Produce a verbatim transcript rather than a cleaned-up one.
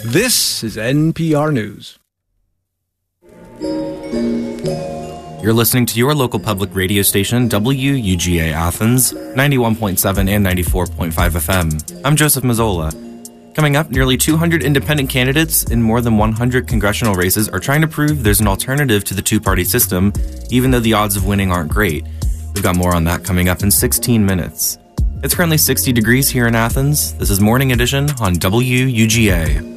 This is N P R News. You're listening to your local public radio station, W U G A Athens, ninety-one point seven and ninety-four point five F M. I'm Joseph Mazzola. Coming up, nearly two hundred independent candidates in more than one hundred congressional races are trying to prove there's an alternative to the two-party system, even though the odds of winning aren't great. We've got more on that coming up in sixteen minutes. It's currently sixty degrees here in Athens. This is Morning Edition on W U G A.